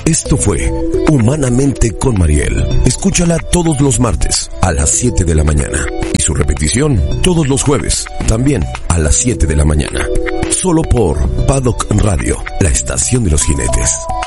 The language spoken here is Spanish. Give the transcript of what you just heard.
Esto fue Humanamente con Mariel. Escúchala todos los martes a las 7 de la mañana. Y su repetición todos los jueves, también a las 7 de la mañana. Solo por Paddock Radio, la estación de los jinetes.